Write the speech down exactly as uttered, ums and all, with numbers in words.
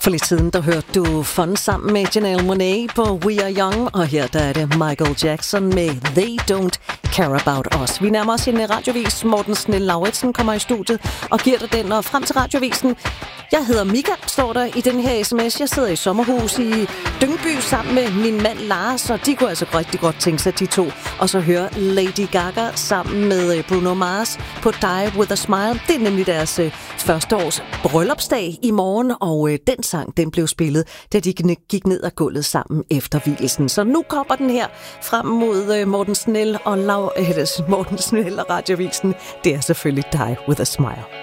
For lidt siden, der hørte du Fun sammen med Janelle Monáe på We Are Young, og her der er det Michael Jackson med They Don't Care About Us. Vi nærmer os en radiovis. Morten Snell Lauritsen kommer i studiet og giver dig den, og frem til radiovisen. Jeg hedder Mika, står der i den her sms. Jeg sidder i sommerhus i Dyngby sammen med min mand Lars, og de kunne altså rigtig godt tænke sig de to. Og så høre Lady Gaga sammen med Bruno Mars på Die With A Smile. Det er nemlig deres øh, første års bryllupsdag i morgen, og øh, den sang den blev spillet, da de gik ned ad gulvet sammen efter hvilelsen. Så nu kommer den her frem mod øh, Morten Snell og Lav, øh, Morten Snell og radiovisen. Det er selvfølgelig Die With A Smile.